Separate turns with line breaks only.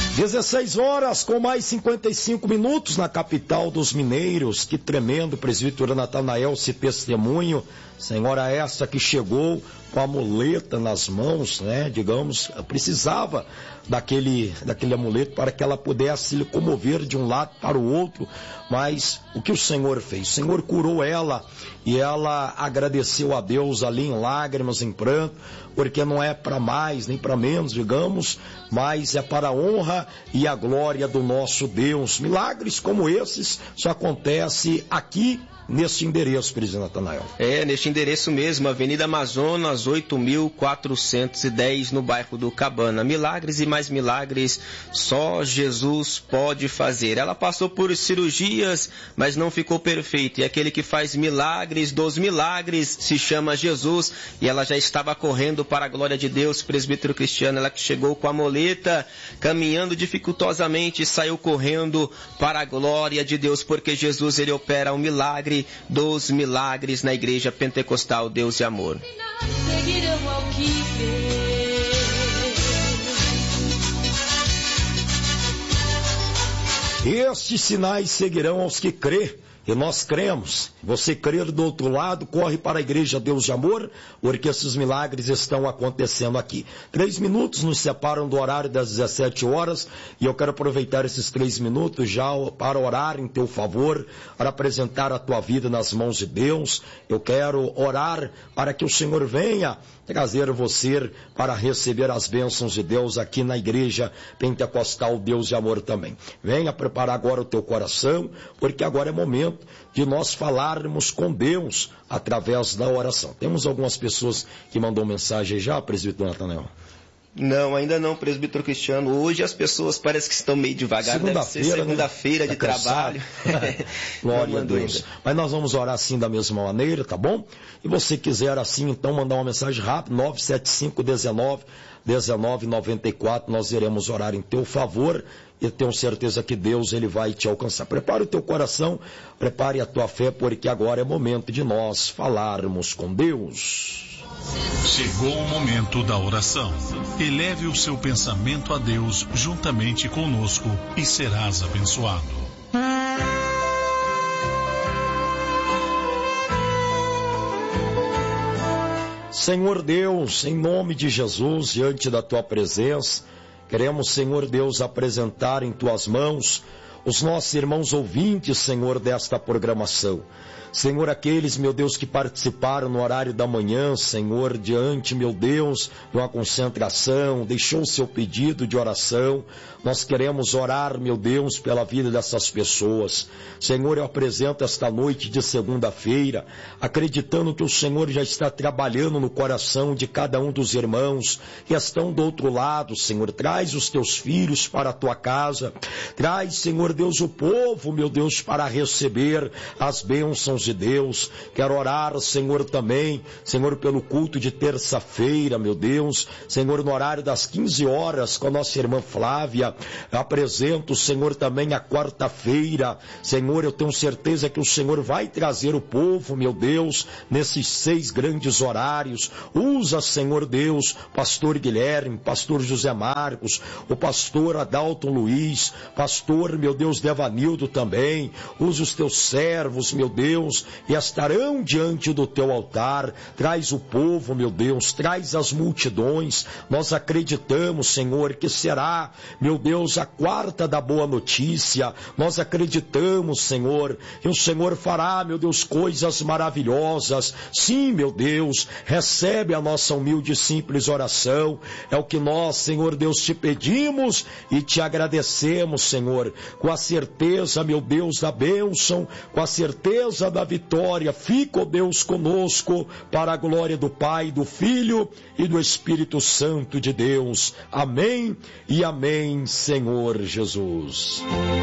16 horas com mais 55 minutos na capital dos mineiros. Que tremendo, presbítero Natanael, esse testemunho. Senhora essa que chegou com a muleta nas mãos, né? Digamos, precisava daquele amuleto para que ela pudesse se locomover de um lado para o outro. Mas o que o Senhor fez? O Senhor curou ela e ela agradeceu a Deus ali em lágrimas, em pranto, porque não é para mais nem para menos, digamos, mas é para a honra e a glória do nosso Deus. Milagres como esses só acontecem aqui neste endereço, presidente Natanael.
Neste endereço mesmo, Avenida Amazonas, 8.410, no bairro do Cabana. Milagres e mais milagres só Jesus pode fazer. Ela passou por cirurgias, mas não ficou perfeita. E aquele que faz milagres dos milagres se chama Jesus. E ela já estava correndo para a glória de Deus, presbítero Cristiano. Ela que chegou com a muleta, caminhando dificultosamente, saiu correndo para a glória de Deus, porque Jesus, ele opera um milagre dos milagres na Igreja Pentecostal Deus e Amor.
Estes sinais seguirão aos que crê. E nós cremos. Você crer do outro lado, corre para a Igreja Deus de Amor, porque esses milagres estão acontecendo aqui. 3 minutos nos separam do horário das 17 horas, e eu quero aproveitar esses 3 minutos já para orar em teu favor, para apresentar a tua vida nas mãos de Deus. Eu quero orar para que o Senhor venha trazer você para receber as bênçãos de Deus aqui na Igreja Pentecostal Deus de Amor também. Venha preparar agora o teu coração, porque agora é momento de nós falarmos com Deus através da oração. Temos algumas pessoas que mandam mensagem já, presbítero Natanael?
Não, ainda não, presbítero Cristiano. Hoje as pessoas parecem que estão meio devagar. Deve ser segunda-feira, né? De trabalho.
Glória a Deus. Ainda. Mas nós vamos orar assim da mesma maneira, tá bom? E você quiser assim, então, mandar uma mensagem rápida, 975-19-1994, nós iremos orar em teu favor. E tenho certeza que Deus, ele vai te alcançar. Prepare o teu coração, prepare a tua fé, porque agora é momento de nós falarmos com Deus.
Chegou o momento da oração. Eleve o seu pensamento a Deus juntamente conosco e serás abençoado.
Senhor Deus, em nome de Jesus, diante da tua presença, queremos, Senhor Deus, apresentar em tuas mãos os nossos irmãos ouvintes, Senhor, desta programação. Senhor, aqueles, meu Deus, que participaram no horário da manhã, Senhor, diante, meu Deus, de uma concentração, deixou o seu pedido de oração. Nós queremos orar, meu Deus, pela vida dessas pessoas. Senhor, eu apresento esta noite de segunda-feira, acreditando que o Senhor já está trabalhando no coração de cada um dos irmãos que estão do outro lado. Senhor, traz os teus filhos para a tua casa. Traz, Senhor Deus, o povo, meu Deus, para receber as bênçãos de Deus. Quero orar, Senhor, também, Senhor, pelo culto de terça-feira, meu Deus, Senhor, no horário das 15 horas, com a nossa irmã Flávia. Apresento, Senhor, também a quarta-feira. Senhor, eu tenho certeza que o Senhor vai trazer o povo, meu Deus, nesses 6 grandes horários. Usa, Senhor Deus, pastor Guilherme, pastor José Marcos, o pastor Adalton Luiz, pastor, meu Deus, Devanildo também. Usa os teus servos, meu Deus, e estarão diante do teu altar. Traz o povo, meu Deus, traz as multidões. Nós acreditamos, Senhor, que será, meu Deus, a quarta da boa notícia. Nós acreditamos, Senhor, que o Senhor fará, meu Deus, coisas maravilhosas. Sim, meu Deus, recebe a nossa humilde e simples oração. É o que nós, Senhor Deus, te pedimos e te agradecemos, Senhor, com a certeza, meu Deus, da bênção, com a certeza da vitória. Fica, ó Deus, conosco, para a glória do Pai, do Filho e do Espírito Santo de Deus. Amém e amém, Senhor Jesus.